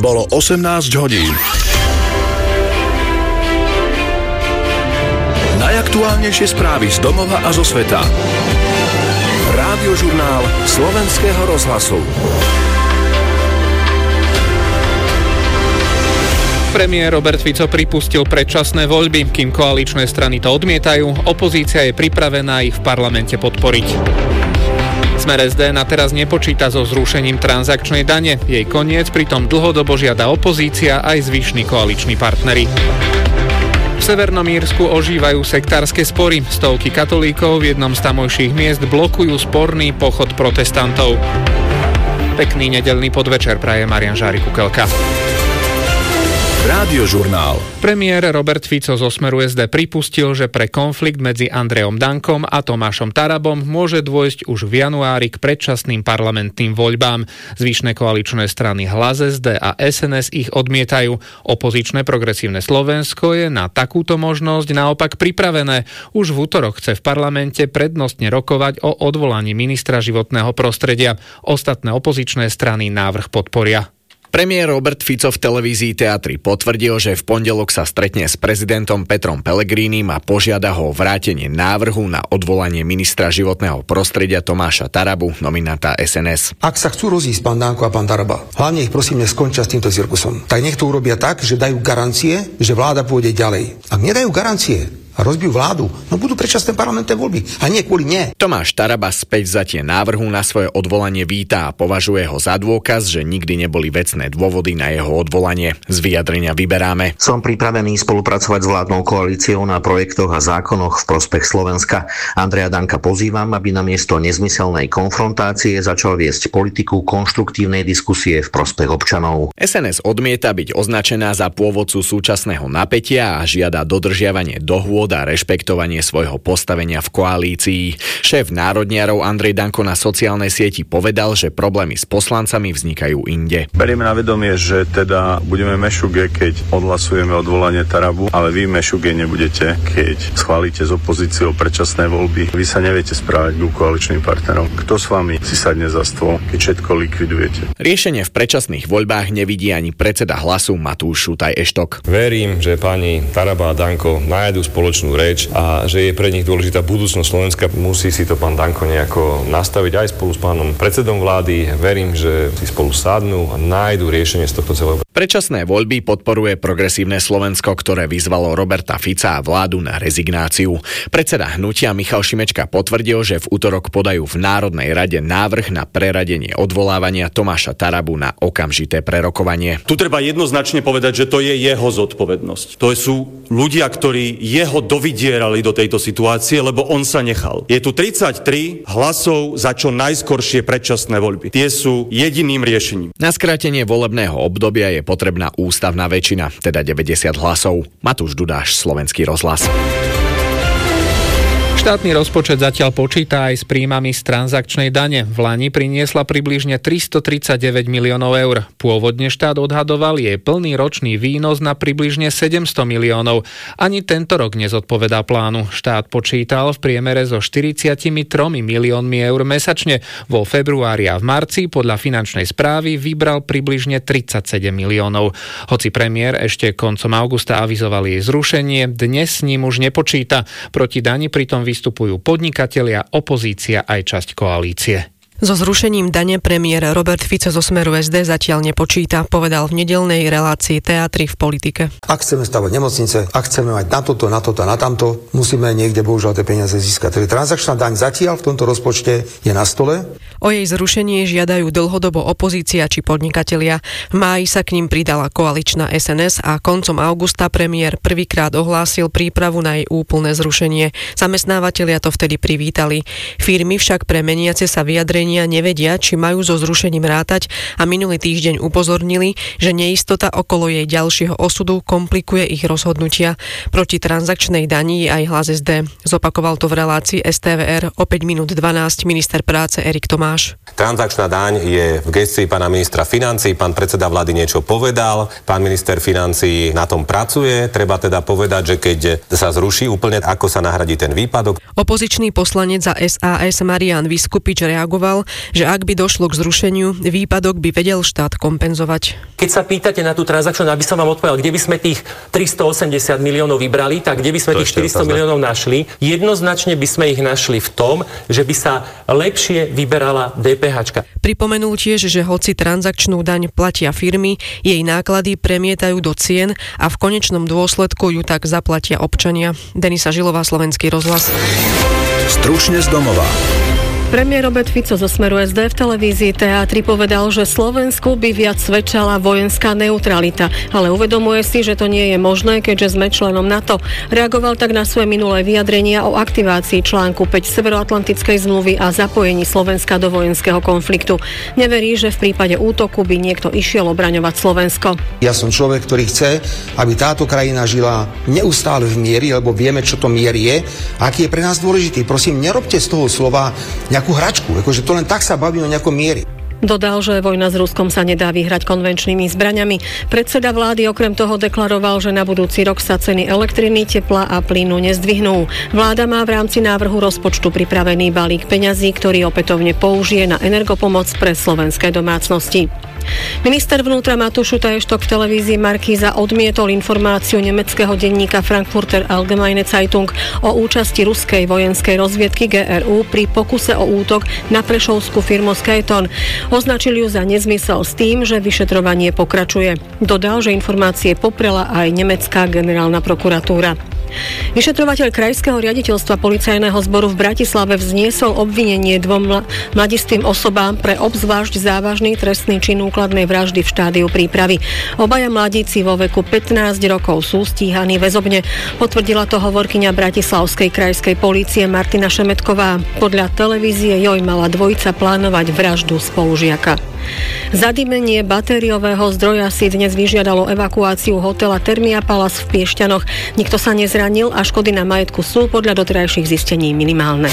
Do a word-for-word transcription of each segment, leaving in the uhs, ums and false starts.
Bolo osemnásť hodín. Najaktuálnejšie správy z domova a zo sveta. Rádiožurnál Slovenského rozhlasu. Premiér Robert Fico pripustil predčasné voľby. Kým koaličné strany to odmietajú, opozícia je pripravená ich v parlamente podporiť. Smer es dé na teraz nepočíta so zrušením transakčnej dane. Jej koniec pritom dlhodobo žiada opozícia aj zvyšní koaliční partneri. V Severnom Írsku ožívajú sektárske spory. Stovky katolíkov v jednom z tamojších miest blokujú sporný pochod protestantov. Pekný nedeľný podvečer praje Marian Žárik-Kukelka. Rádiožurnál. Premiér Robert Fico zo Smeru es dé pripustil, že pre konflikt medzi Andrejom Dankom a Tomášom Tarabom môže dôjsť už v januári k predčasným parlamentným voľbám. Zvyšné koaličné strany Hlas es dé a es en es ich odmietajú. Opozičné Progresívne Slovensko je na takúto možnosť naopak pripravené. Už v útorok chce v parlamente prednostne rokovať o odvolaní ministra životného prostredia. Ostatné opozičné strany návrh podporia. Premiér Robert Fico v televízii Teatri potvrdil, že v pondelok sa stretne s prezidentom Petrom Pellegrinim a požiada ho o vrátenie návrhu na odvolanie ministra životného prostredia Tomáša Tarabu, nominanta es en es. Ak sa chcú rozísť pán Danko a pán Taraba, hlavne ich prosím neskončia s týmto cirkusom. Tak nech to urobia tak, že dajú garancie, že vláda pôjde ďalej. Ak nedajú garancie a rozbijú vládu, no budú predčasné parlamentné voľby. A nie kvôli nie. Tomáš Taraba späť vzatie návrhu na svoje odvolanie víta a považuje ho za dôkaz, že nikdy neboli vecné dôvody na jeho odvolanie. Z vyjadrenia vyberáme. Som pripravený spolupracovať s vládnou koalíciou na projektoch a zákonoch v prospech Slovenska. Andreja Danka pozývam, aby namiesto nezmyselnej konfrontácie začal viesť politiku konštruktívnej diskusie v prospech občanov. es en es odmieta byť označená za pôvodcu súčasného napätia a žiada dodržiavanie dohôd a rešpektovanie svojho postavenia v koalícii. Šéf národniarov Andrej Danko na sociálnej sieti povedal, že problémy s poslancami vznikajú inde. Berieme na vedomie, že teda budeme mešuge, keď odhlasujeme odvolanie Tarabu, ale vy mešuge nebudete, keď schválite s opozíciou predčasné voľby. Vy sa neviete správať ku koaličným partnerom. Kto s vami si sadne za stôl, keď všetko likvidujete? Riešenie v predčasných voľbách nevidí ani predseda Hlasu Matúš Šutaj Eštok. Verím, že pani Taraba a Danko nájdu spoločnú reč a že je pre nich dôležitá budúcnosť Slovenska. Musí si to pán Danko nejako nastaviť aj spolu s pánom predsedom vlády. Verím, že si spolu sadnú a nájdu riešenie z tohto celého. Predčasné voľby podporuje Progresívne Slovensko, ktoré vyzvalo Roberta Fica a vládu na rezignáciu. Predseda hnutia Michal Šimečka potvrdil, že v útorok podajú v Národnej rade návrh na preradenie odvolávania Tomáša Tarabu na okamžité prerokovanie. Tu treba jednoznačne povedať, že to je jeho zodpovednosť. To sú ľudia, ktorí jeho dovydierali do tejto situácie, lebo on sa nechal. Je tu tridsaťtri hlasov za čo najskoršie predčasné voľby. Tie sú jediným riešením. Na skrátenie volebného obdobia je potrebná ústavná väčšina, teda deväťdesiat hlasov. Matúš Dudáš, Slovenský rozhlas. Štátny rozpočet zatiaľ počíta aj s príjmami z transakčnej dane. V lani priniesla približne tristotridsaťdeväť miliónov eur. Pôvodne štát odhadoval jej plný ročný výnos na približne sedemsto miliónov. Ani tento rok nezodpovedá plánu. Štát počítal v priemere so štyridsiatimi miliónmi eur mesačne. Vo februári a v marci podľa finančnej správy vybral približne tridsaťsedem miliónov. Hoci premiér ešte koncom augusta avizoval jej zrušenie, dnes s ním už nepočíta. Proti dani pritom vystupujú podnikatelia, opozícia aj časť koalície. So zrušením dane premiér Robert Fico zo Smeru es dé zatiaľ nepočíta, povedal v nedeľnej relácii Teatri v politike. Ak chceme stavať nemocnice, ak chceme mať na toto, na toto, na tamto, musíme niekde bohužiaľ tie peniaze získať. Takže transakčná daň zatiaľ v tomto rozpočte je na stole. O jej zrušenie žiadajú dlhodobo opozícia či podnikatelia. V máji sa k ním pridala koaličná es en es a koncom augusta premiér prvýkrát ohlásil prípravu na jej úplné zrušenie. Zamestnávatelia to vtedy privítali. Firmy však pre meniace sa vyjadrenia nevedia, či majú so zrušením rátať a minulý týždeň upozornili, že neistota okolo jej ďalšieho osudu komplikuje ich rozhodnutia. Proti transakčnej dani je aj Hlas es dé. Zopakoval to v relácii es té vé er o päť minút dvanásť minister práce Erik Tomáš. Tomáš. Transakčná daň je v gestii pána ministra financií, pán predseda vlády niečo povedal, pán minister financií na tom pracuje, treba teda povedať, že keď sa zruší úplne, ako sa nahradí ten výpadok. Opozičný poslanec za es a es Marián Vyskupič reagoval, že ak by došlo k zrušeniu, výpadok by vedel štát kompenzovať. Keď sa pýtate na tú transakciu, aby som vám odpovedal, kde by sme tých tristoosemdesiat miliónov vybrali, tak kde by sme to tých štyristo miliónov našli? Jednoznačne by sme ich našli v tom, že by sa lepšie vyberala dé pé háčka. Pripomenul tiež, že hoci transakčnú daň platia firmy, jej náklady premietajú do cien a v konečnom dôsledku ju tak zaplatia občania. Denisa Žilová, Slovenský rozhlas. Stručne z domova. Premiér Robert Fico zo Smeru es dé v televízii té á tri povedal, že Slovensku by viac svedčala vojenská neutralita, ale uvedomuje si, že to nie je možné, keďže sme členom NATO. Reagoval tak na svoje minulé vyjadrenia o aktivácii článku päť Severoatlantickej zmluvy a zapojení Slovenska do vojenského konfliktu. Neverí, že v prípade útoku by niekto išiel obraňovať Slovensko. Ja som človek, ktorý chce, aby táto krajina žila neustále v mieri, lebo vieme, čo to mier je, a aký je pre nás dôležitý. Prosím, nerobte z toho slova nejakú hračku, akože to len tak sa bavíme o nejakom mieri. Dodal, že vojna s Ruskom sa nedá vyhrať konvenčnými zbraňami. Predseda vlády okrem toho deklaroval, že na budúci rok sa ceny elektriny, tepla a plynu nezdvihnú. Vláda má v rámci návrhu rozpočtu pripravený balík peňazí, ktorý opätovne použije na energopomoc pre slovenské domácnosti. Minister vnútra Matúš Šutaj-Štok v televízii Markíza odmietol informáciu nemeckého denníka Frankfurter Allgemeine Zeitung o účasti ruskej vojenskej rozviedky gé er ú pri pokuse o útok na prešovskú firmu Skyton. Označil ju za nezmysel s tým, že vyšetrovanie pokračuje. Dodal, že informácie poprela aj nemecká generálna prokuratúra. Vyšetrovateľ Krajského riaditeľstva policajného zboru v Bratislave vzniesol obvinenie dvom mladistvým osobám pre obzvlášť závažný trestný čin úkladnej vraždy v štádiu prípravy. Obaja mladíci vo veku pätnásť rokov sú stíhaní väzobne. Potvrdila to hovorkyňa Bratislavskej krajskej polície Martina Šemetková. Podľa televízie Joj mala dvojica plánovať vraždu spolužiaka. Zadymenie batériového zdroja si dnes vyžiadalo evakuáciu hotela Thermia Palace v Piešťanoch. Nikto sa nezranil a škody na majetku sú podľa doterajších zistení minimálne.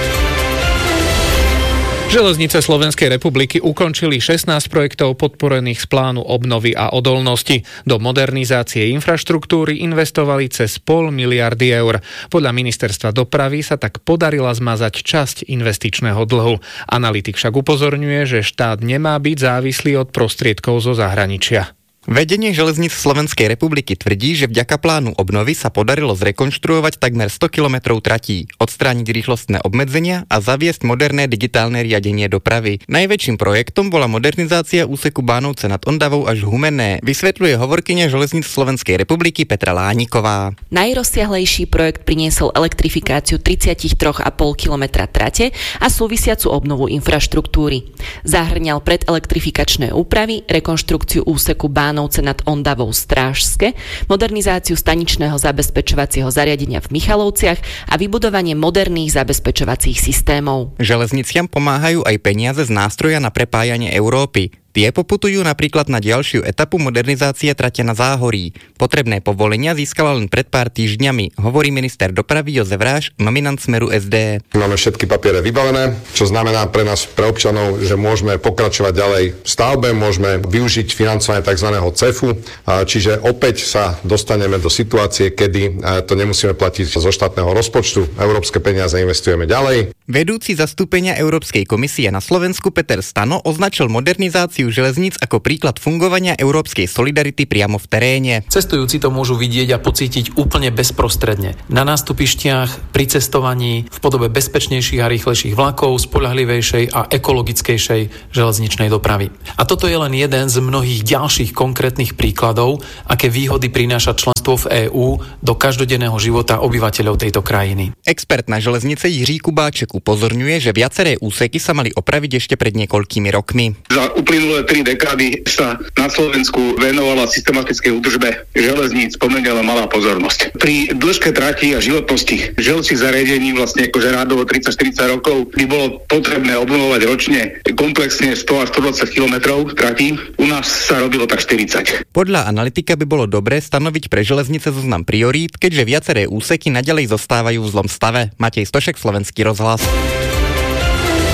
Železnice Slovenskej republiky ukončili šestnásť projektov podporených z plánu obnovy a odolnosti. Do modernizácie infraštruktúry investovali cez pol miliardy eur. Podľa ministerstva dopravy sa tak podarila zmazať časť investičného dlhu. Analytik však upozorňuje, že štát nemá byť závislý od prostriedkov zo zahraničia. Vedenie železníc Slovenskej republiky tvrdí, že vďaka plánu obnovy sa podarilo zrekonštruovať takmer sto kilometrov tratí, odstrániť rýchlostné obmedzenia a zaviesť moderné digitálne riadenie dopravy. Najväčším projektom bola modernizácia úseku Bánovce nad Ondavou až Humenné, vysvetľuje hovorkyňa železníc Slovenskej republiky Petra Lániková. Najrozsiahlejší projekt priniesol elektrifikáciu tridsaťtri celá päť kilometra trate a súvisiacu obnovu infraštruktúry. Zahŕňal predelektrifikačné úpravy, rekonštrukciu úseku Bánovce nad Ondavou Strážske, modernizáciu staničného zabezpečovacieho zariadenia v Michalovciach a vybudovanie moderných zabezpečovacích systémov. Železniciam pomáhajú aj peniaze z nástroja na prepájanie Európy. Tie poputujú napríklad na ďalšiu etapu modernizácie trate na Záhorí. Potrebné povolenia získala len pred pár týždňami, hovorí minister dopravy Jozef Ráš, nominant Smeru es dé. Máme všetky papiere vybavené, čo znamená pre nás, pre občanov, že môžeme pokračovať ďalej v stavbe, môžeme využiť financovanie tzv. cefu, čiže opäť sa dostaneme do situácie, kedy to nemusíme platiť zo štátneho rozpočtu. Európske peniaze investujeme ďalej. Vedúci zastúpenia Európskej komisie na Slovensku Peter Stano označil modernizáciu železníc ako príklad fungovania európskej solidarity priamo v teréne. Cestujúci to môžu vidieť a pocítiť úplne bezprostredne. Na nástupištiach, pri cestovaní, v podobe bezpečnejších a rýchlejších vlakov, spoľahlivejšej a ekologickejšej železničnej dopravy. A toto je len jeden z mnohých ďalších konkrétnych príkladov, aké výhody prináša členstvo v EÚ do každodenného života obyvateľov tejto krajiny. Expert na železnice Jiří Kubáček upozorňuje, že viaceré úseky sa mali opraviť ešte pred niekoľkými rokmi. Za uplynulé tri dekády sa na Slovensku venovala systematickej údržbe železníc pomerne len malá pozornosť. Pri dĺžke trati a životnosti železničných zariadení vlastne akože rádovo tridsať štyridsať rokov by bolo potrebné obnovovať ročne komplexne sto až stodvadsať kilometrov trati. U nás sa robilo tak štyridsať. Podľa analytika by bolo dobré stanoviť pre železnice zoznam priorít, keďže viaceré úseky naďalej zostávajú v zlom stave. Matej Stošek, Slovenský rozhlas.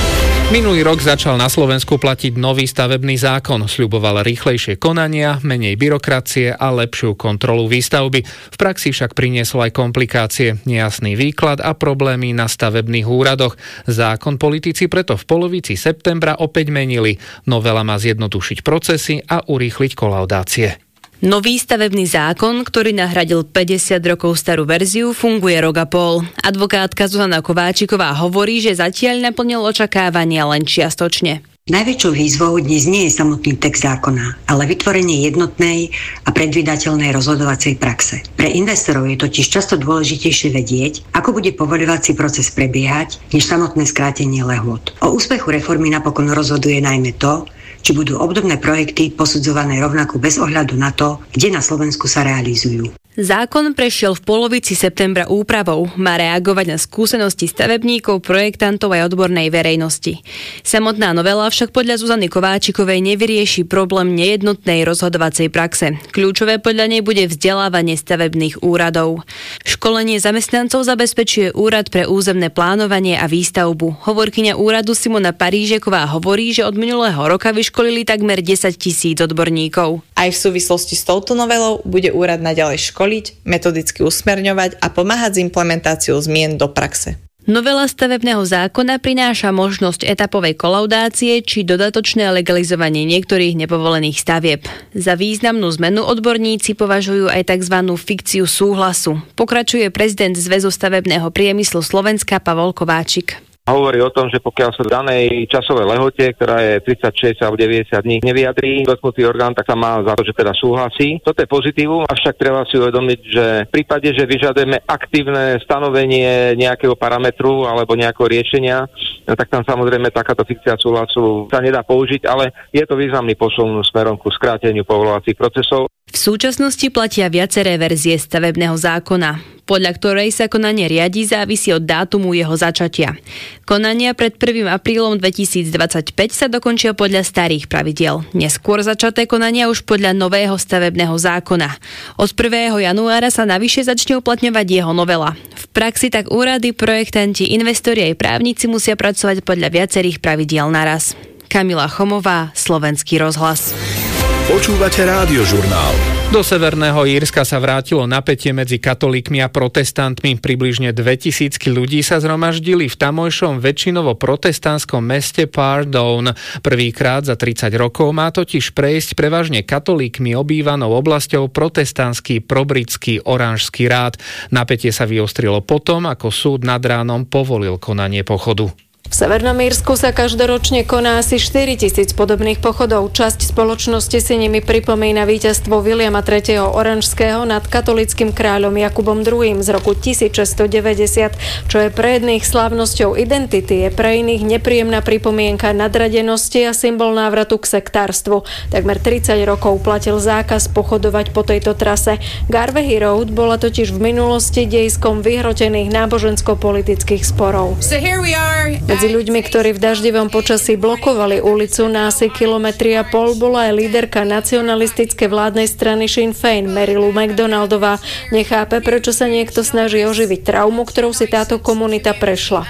Minulý rok začal na Slovensku platiť nový stavebný zákon. Sľuboval rýchlejšie konania, menej byrokracie a lepšiu kontrolu výstavby. V praxi však priniesol aj komplikácie, nejasný výklad a problémy na stavebných úradoch. Zákon politici preto v polovici septembra opäť menili. Novela má zjednodušiť procesy a urýchliť kolaudácie. Nový stavebný zákon, ktorý nahradil päťdesiat rokov starú verziu, funguje rok a pol. Advokátka Zuzana Kováčiková hovorí, že zatiaľ naplnil očakávania len čiastočne. Najväčšou výzvou dnes nie je samotný text zákona, ale vytvorenie jednotnej a predvídateľnej rozhodovacej praxe. Pre investorov je totiž často dôležitejšie vedieť, ako bude povoľovací proces prebiehať, než samotné skrátenie lehôt. O úspechu reformy napokon rozhoduje najmä to, či budú obdobné projekty posudzované rovnako bez ohľadu na to, kde na Slovensku sa realizujú. Zákon prešiel v polovici septembra úpravou. Má reagovať na skúsenosti stavebníkov, projektantov aj odbornej verejnosti. Samotná novela však podľa Zuzany Kováčikovej nevyrieši problém nejednotnej rozhodovacej praxe. Kľúčové podľa nej bude vzdelávanie stavebných úradov. Školenie zamestnancov zabezpečuje Úrad pre územné plánovanie a výstavbu. Hovorkyňa úradu Simona Parížeková hovorí, že od minulého roka vyškolili takmer desať tisíc odborníkov. Aj v súvislosti s touto novelou bude úrad naďalej školiť školiť, metodicky usmerňovať a pomáhať s implementáciou zmien do praxe. Novela stavebného zákona prináša možnosť etapovej kolaudácie či dodatočné legalizovanie niektorých nepovolených stavieb. Za významnú zmenu odborníci považujú aj tzv. Fikciu súhlasu. Pokračuje prezident Zväzu stavebného priemyslu Slovenska Pavol Kováčik. Hovorí o tom, že pokiaľ sa v danej časovej lehote, ktorá je tridsaťšesť alebo deväťdesiat dní, nevyjadrí dotknutý orgán, tak sa má za to, že teda súhlasí. Toto je pozitívum, avšak treba si uvedomiť, že v prípade, že vyžadujeme aktívne stanovenie nejakého parametru alebo nejakého riešenia, no tak tam samozrejme takáto fikcia súhlasu sa nedá použiť, ale je to významný posun smerom ku skráteniu povoľovacích procesov. V súčasnosti platia viaceré verzie stavebného zákona, podľa ktorej sa konanie riadi, závisí od dátumu jeho začatia. Konania pred prvým aprílom dvetisícdvadsaťpäť sa dokončia podľa starých pravidiel. Neskôr začaté konania už podľa nového stavebného zákona. Od prvého januára sa navyše začne uplatňovať jeho novela. V praxi tak úrady, projektanti, investori aj právnici musia pracovať podľa viacerých pravidiel naraz. Kamila Chomová, Slovenský rozhlas. Počúvate Rádiožurnál. Do Severného Írska sa vrátilo napätie medzi katolíkmi a protestantmi. Približne dvetisícky ľudí sa zhromaždili v tamojšom väčšinovo protestantskom meste Pardown. Prvýkrát za tridsať rokov má totiž prejsť prevažne katolíkmi obývanou oblasťou protestantský probritský oranžský rád. Napätie sa vyostrilo potom, ako súd nad ránom povolil konanie pochodu. V Severnom Írsku sa každoročne koná asi štyritisíc podobných pochodov. Časť spoločnosti si nimi pripomína víťazstvo Viliama tretieho. Oranžského nad katolíckym kráľom Jakubom druhým. z roku tisícšesťstodeväťdesiat, čo je pre jedných slávnosťou identity, je pre iných nepríjemná pripomienka nadradenosti a symbol návratu k sektárstvu. Takmer tridsať rokov platil zákaz pochodovať po tejto trase. Garvehy Road bola totiž v minulosti dejiskom vyhrotených nábožensko-politických sporov. So here we are. Medzi ľuďmi, ktorí v daždivom počasí blokovali ulicu na asi kilometri a pol, bola aj líderka nacionalistickej vládnej strany Sinn Féin, Mary Lou McDonaldová. Nechápe, prečo sa niekto snaží oživiť traumu, ktorou si táto komunita prešla.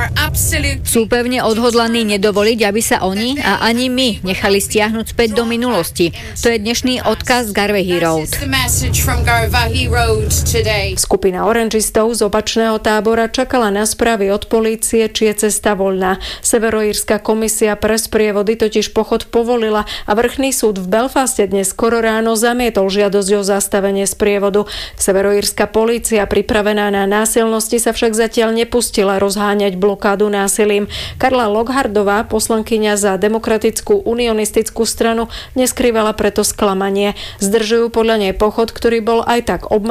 Sú pevne odhodlaní nedovoliť, aby sa oni a ani my nechali stiahnuť späť do minulosti. To je dnešný odkaz Garvehy Road. Skupina oranžistov z opačného tábora čakala na správy od polície, či je cesta voľná. Severoírska komisia pre sprievody totiž pochod povolila a vrchný súd v Belfaste dnes skoro ráno zamietol žiadosť o zastavenie sprievodu. Severoírska polícia pripravená na násilnosti sa však zatiaľ nepustila rozháňať blokádu násilím. Karla Lockhardová, poslankyňa za Demokratickú unionistickú stranu, neskrývala preto sklamanie. Zdržujú podľa nej pochod, ktorý bol aj tak obmedzený